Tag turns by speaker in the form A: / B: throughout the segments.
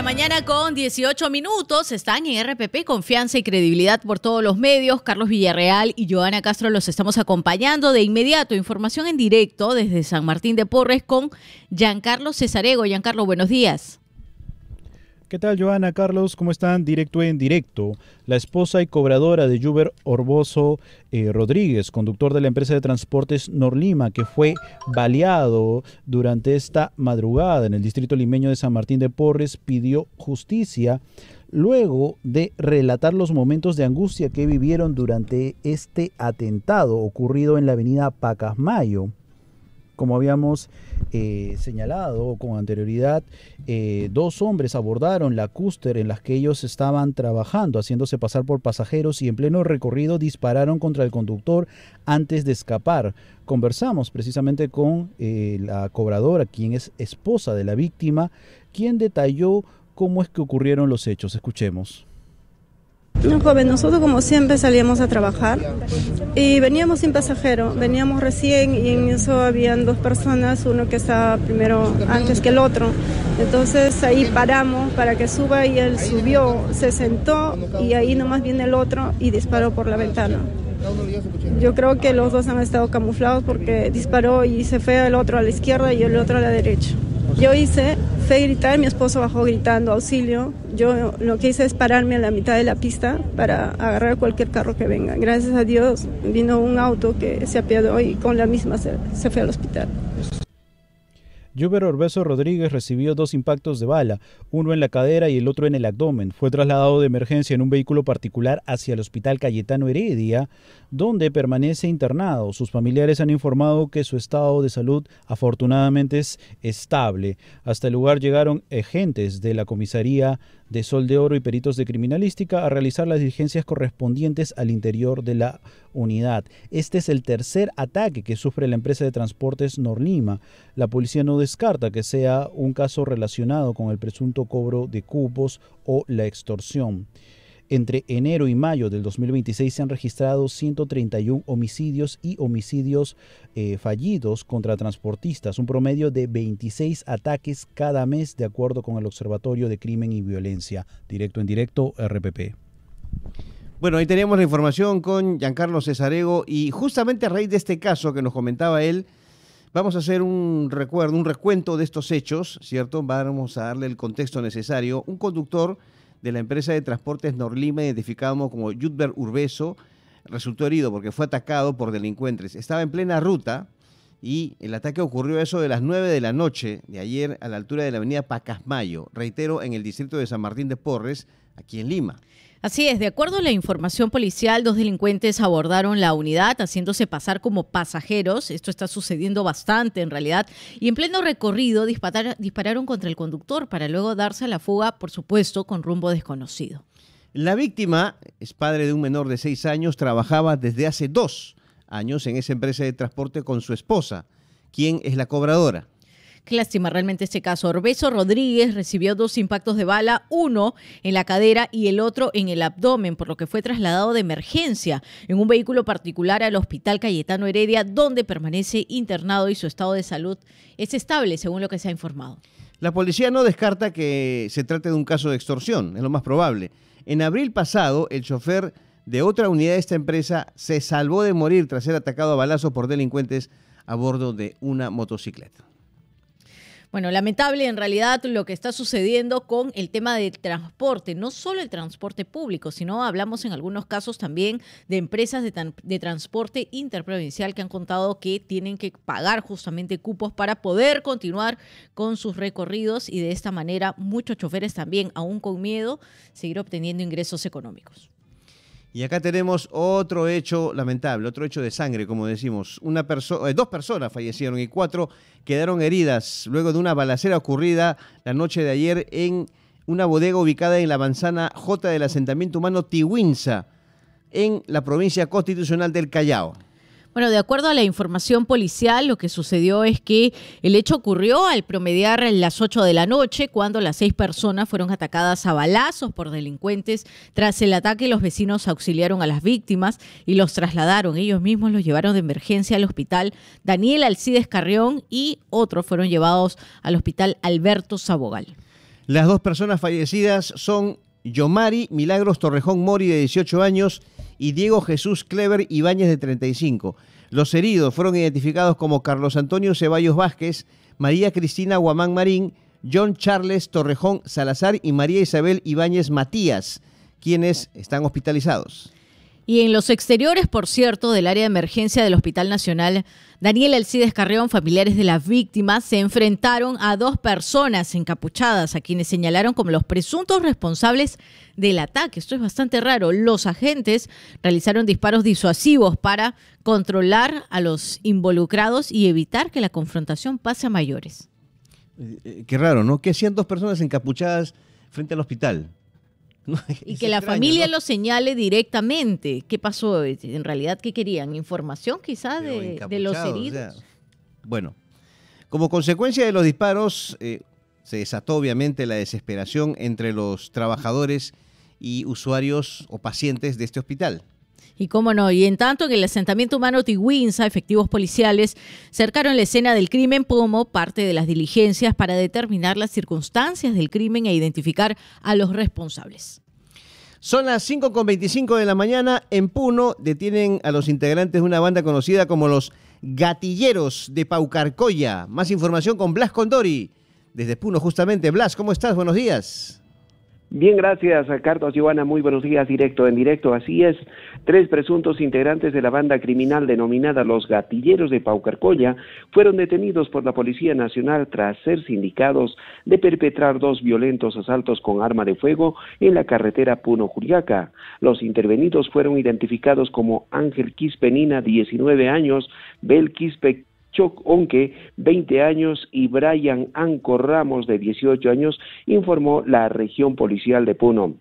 A: mañana con 18 minutos. Están en RPP, confianza y credibilidad por todos los medios. Carlos Villarreal y Joana Castro los estamos acompañando de inmediato. Información en directo desde San Martín de Porres con Giancarlo Cesarego. Giancarlo, buenos días.
B: ¿Qué tal, Joana, Carlos? ¿Cómo están? Directo en directo. La esposa y cobradora de Yuber Orbozo Rodríguez, conductor de la empresa de transportes Norlima, que fue baleado durante esta madrugada en el distrito limeño de San Martín de Porres, pidió justicia luego de relatar los momentos de angustia que vivieron durante este atentado ocurrido en la avenida Pacasmayo. Como habíamos señalado con anterioridad, dos hombres abordaron la cúster en las que ellos estaban trabajando, haciéndose pasar por pasajeros, y en pleno recorrido dispararon contra el conductor antes de escapar. Conversamos precisamente con la cobradora, quien es esposa de la víctima, quien detalló cómo es que ocurrieron los hechos. Escuchemos.
C: No, joven, nosotros como siempre salíamos a trabajar y veníamos sin pasajero, veníamos recién y en eso habían dos personas, uno que estaba primero antes que el otro, entonces ahí paramos para que suba y él subió, se sentó y ahí nomás viene el otro y disparó por la ventana. Yo creo que los dos han estado camuflados porque disparó y se fue el otro a la izquierda y el otro a la derecha. Yo fue gritar, mi esposo bajó gritando auxilio. Yo lo que hice es pararme a la mitad de la pista para agarrar cualquier carro que venga. Gracias a Dios vino un auto que se apiadó y con la misma se fue al hospital.
B: Yuber Orbozo Rodríguez recibió 2 impactos de bala, uno en la cadera y el otro en el abdomen. Fue trasladado de emergencia en un vehículo particular hacia el Hospital Cayetano Heredia, donde permanece internado. Sus familiares han informado que su estado de salud afortunadamente es estable. Hasta el lugar llegaron agentes de la comisaría de Sol de Oro y peritos de criminalística a realizar las diligencias correspondientes al interior de la unidad. Este es el tercer ataque que sufre la empresa de transportes Norlima. La policía no descarta que sea un caso relacionado con el presunto cobro de cupos o la extorsión. Entre enero y mayo del 2026 se han registrado 131 homicidios y homicidios fallidos contra transportistas, un promedio de 26 ataques cada mes, de acuerdo con el Observatorio de Crimen y Violencia. Directo en directo, RPP.
D: Bueno, ahí teníamos la información con Giancarlo Cesarego y justamente a raíz de este caso que nos comentaba él, vamos a hacer un recuento de estos hechos, ¿cierto? Vamos a darle el contexto necesario. Un conductor de la empresa de transportes Norlima, identificado como Yuber Orbozo, resultó herido porque fue atacado por delincuentes. Estaba en plena ruta y el ataque ocurrió eso de las 9 de la noche de ayer a la altura de la avenida Pacasmayo, reitero, en el distrito de San Martín de Porres, aquí en Lima.
A: Así es, de acuerdo a la información policial, 2 delincuentes abordaron la unidad haciéndose pasar como pasajeros. Esto está sucediendo bastante en realidad. Y en pleno recorrido dispararon contra el conductor para luego darse a la fuga, por supuesto, con rumbo desconocido. La víctima es padre de un menor de 6 años, trabajaba desde hace 2 años en esa empresa de transporte con su esposa, quien es la cobradora. Qué lástima realmente este caso. Orbozo Rodríguez recibió 2 impactos de bala, uno en la cadera y el otro en el abdomen, por lo que fue trasladado de emergencia en un vehículo particular al Hospital Cayetano Heredia, donde permanece internado y su estado de salud es estable, según lo que se ha informado. La policía no descarta que se trate de un caso de extorsión, es lo más probable. En abril pasado, el chofer de otra unidad de esta empresa se salvó de morir tras ser atacado a balazos por delincuentes a bordo de una motocicleta. Bueno, lamentable en realidad lo que está sucediendo con el tema del transporte, no solo el transporte público, sino hablamos en algunos casos también de empresas de transporte interprovincial que han contado que tienen que pagar justamente cupos para poder continuar con sus recorridos y de esta manera muchos choferes también, aún con miedo, seguir obteniendo ingresos económicos. Y acá tenemos otro hecho lamentable, otro hecho de sangre, como decimos. 2 personas fallecieron y 4 quedaron heridas luego de una balacera ocurrida la noche de ayer en una bodega ubicada en la manzana J del asentamiento humano Tiwinza, en la provincia constitucional del Callao. Bueno, de acuerdo a la información policial, lo que sucedió es que el hecho ocurrió al promediar las 8 de la noche, cuando las 6 personas fueron atacadas a balazos por delincuentes. Tras el ataque, los vecinos auxiliaron a las víctimas y los trasladaron. Ellos mismos los llevaron de emergencia al hospital Daniel Alcides Carrión y otros fueron llevados al hospital Alberto Sabogal.
D: Las dos personas fallecidas son Yomari Milagros Torrejón Mori, de 18 años, y Diego Jesús Clever Ibáñez, de 35. Los heridos fueron identificados como Carlos Antonio Ceballos Vázquez, María Cristina Guamán Marín, John Charles Torrejón Salazar y María Isabel Ibáñez Matías, quienes están hospitalizados.
A: Y en los exteriores, por cierto, del área de emergencia del Hospital Nacional, Daniel Alcides Carrión, familiares de las víctimas, se enfrentaron a dos personas encapuchadas, a quienes señalaron como los presuntos responsables del ataque. Esto es bastante raro. Los agentes realizaron disparos disuasivos para controlar a los involucrados y evitar que la confrontación pase a mayores.
D: Qué raro, ¿no? ¿Qué hacían dos personas encapuchadas frente al hospital? No,
A: y que la familia, ¿no?, lo señale directamente. ¿Qué pasó? En realidad, ¿qué querían? ¿Información quizá de los heridos?
D: O sea, bueno, como consecuencia de los disparos, se desató obviamente la desesperación entre los trabajadores y usuarios o pacientes de este hospital.
A: Y cómo no, y en tanto en el asentamiento humano Tigüinza, efectivos policiales cercaron la escena del crimen como parte de las diligencias para determinar las circunstancias del crimen e identificar a los responsables.
D: Son las 5:25 de la mañana. En Puno detienen a los integrantes de una banda conocida como los Gatilleros de Paucarcolla. Más información con Blas Condori, desde Puno justamente. Blas, ¿cómo estás? Buenos días.
E: Bien, gracias, Carlos Giovanna. Muy buenos días, directo en directo. Así es, 3 presuntos integrantes de la banda criminal denominada Los Gatilleros de Paucarcolla fueron detenidos por la Policía Nacional tras ser sindicados de perpetrar 2 violentos asaltos con arma de fuego en la carretera Puno-Juliaca. Los intervenidos fueron identificados como Ángel Quispenina, 19 años, Bel Quispe Choc Onque, 20 años, y Brian Anco Ramos, de 18 años, informó la región policial de Puno.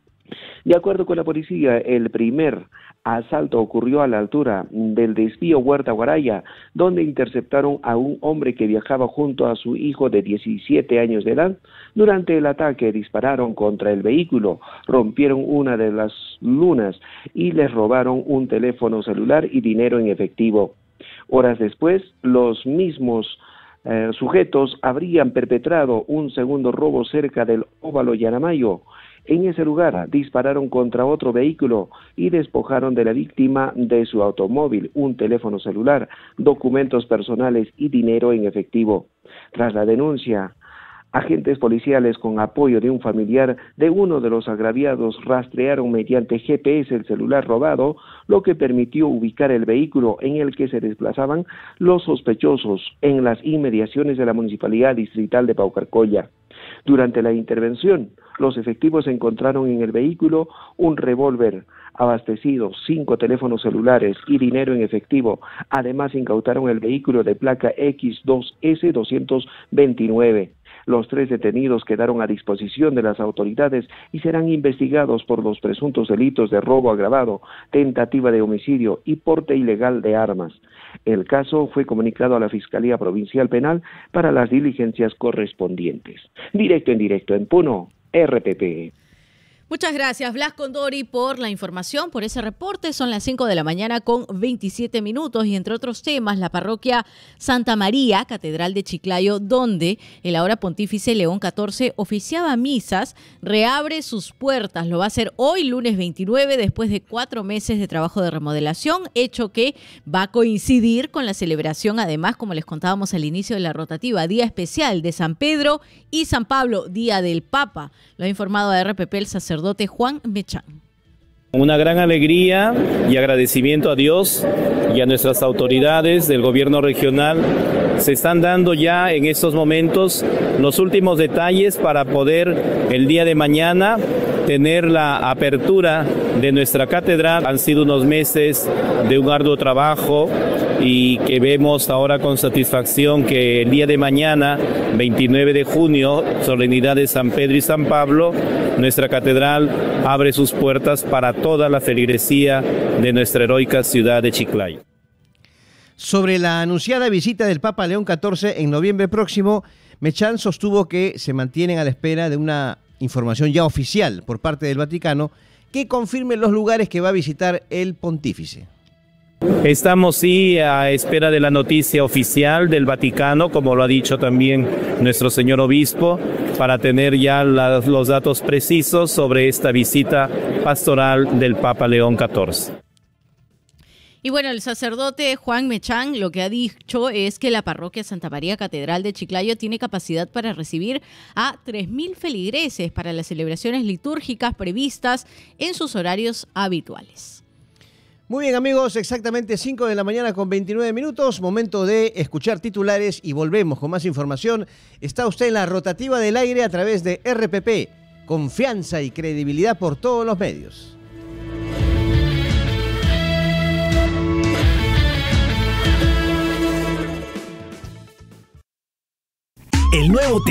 E: De acuerdo con la policía, el primer asalto ocurrió a la altura del desvío Huerta Guaraya, donde interceptaron a un hombre que viajaba junto a su hijo de 17 años de edad. Durante el ataque dispararon contra el vehículo, rompieron una de las lunas y les robaron un teléfono celular y dinero en efectivo. Horas después, los mismos sujetos habrían perpetrado un segundo robo cerca del Óvalo Yaramayo. En ese lugar dispararon contra otro vehículo y despojaron de la víctima de su automóvil, un teléfono celular, documentos personales y dinero en efectivo. Tras la denuncia, agentes policiales, con apoyo de un familiar de uno de los agraviados, rastrearon mediante GPS el celular robado, lo que permitió ubicar el vehículo en el que se desplazaban los sospechosos en las inmediaciones de la Municipalidad Distrital de Paucarcolla. Durante la intervención, los efectivos encontraron en el vehículo un revólver abastecido, 5 teléfonos celulares y dinero en efectivo. Además, incautaron el vehículo de placa X2S229. Los 3 detenidos quedaron a disposición de las autoridades y serán investigados por los presuntos delitos de robo agravado, tentativa de homicidio y porte ilegal de armas. El caso fue comunicado a la Fiscalía Provincial Penal para las diligencias correspondientes. Directo en Puno, RPP.
A: Muchas gracias, Blas Condori, por la información, por ese reporte. Son las 5 de la mañana con 27 minutos y, entre otros temas, la parroquia Santa María, Catedral de Chiclayo, donde el ahora pontífice León XIV oficiaba misas, reabre sus puertas. Lo va a hacer hoy, lunes 29, después de 4 meses de trabajo de remodelación, hecho que va a coincidir con la celebración, además, como les contábamos al inicio de la rotativa, día especial de San Pedro y San Pablo, día del Papa. Lo ha informado a RPP el sacerdote Juan Mechán.
F: Una gran alegría y agradecimiento a Dios y a nuestras autoridades del gobierno regional. Se están dando ya en estos momentos los últimos detalles para poder el día de mañana tener la apertura de nuestra catedral. Han sido unos meses de un arduo trabajo y que vemos ahora con satisfacción que el día de mañana, 29 de junio, solemnidad de San Pedro y San Pablo, nuestra catedral abre sus puertas para toda la feligresía de nuestra heroica ciudad de Chiclayo.
D: Sobre la anunciada visita del Papa León XIV en noviembre próximo, Mechán sostuvo que se mantienen a la espera de una información ya oficial por parte del Vaticano que confirme los lugares que va a visitar el pontífice.
F: Estamos sí a espera de la noticia oficial del Vaticano, como lo ha dicho también nuestro señor obispo, para tener ya los datos precisos sobre esta visita pastoral del Papa León XIV.
A: Y bueno, el sacerdote Juan Mechán lo que ha dicho es que la parroquia Santa María Catedral de Chiclayo tiene capacidad para recibir a 3.000 feligreses para las celebraciones litúrgicas previstas en sus horarios habituales.
D: Muy bien, amigos, exactamente 5 de la mañana con 29 minutos, momento de escuchar titulares y volvemos con más información. Está usted en la rotativa del aire a través de RPP, confianza y credibilidad por todos los medios.
G: El nuevo